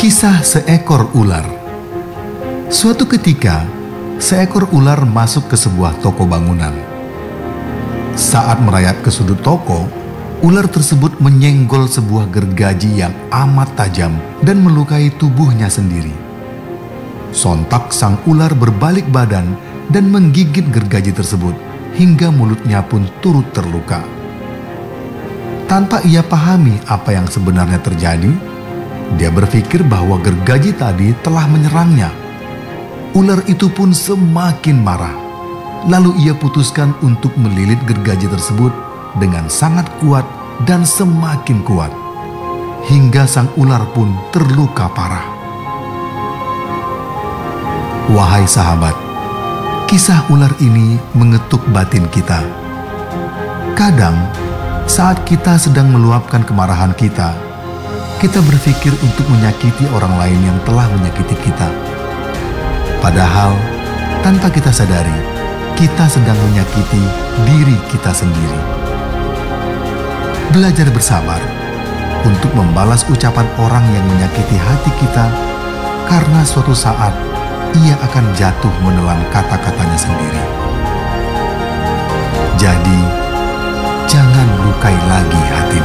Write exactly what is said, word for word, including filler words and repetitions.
Kisah seekor ular. Suatu ketika, seekor ular masuk ke sebuah toko bangunan. Saat merayap ke sudut toko, ular tersebut menyenggol sebuah gergaji yang amat tajam dan melukai tubuhnya sendiri. Sontak sang ular berbalik badan dan menggigit gergaji tersebut hingga mulutnya pun turut terluka. Tanpa ia pahami apa yang sebenarnya terjadi, dia berpikir bahwa gergaji tadi telah menyerangnya. Ular itu pun semakin marah. Lalu ia putuskan untuk melilit gergaji tersebut dengan sangat kuat dan semakin kuat, hingga sang ular pun terluka parah. Wahai sahabat, kisah ular ini mengetuk batin kita. Kadang, saat kita sedang meluapkan kemarahan kita, kita berpikir untuk menyakiti orang lain yang telah menyakiti kita. Padahal, tanpa kita sadari, kita sedang menyakiti diri kita sendiri. Belajar bersabar untuk membalas ucapan orang yang menyakiti hati kita, karena suatu saat ia akan jatuh menelan kata-katanya sendiri. Jadi, jangan lukai lagi hatimu.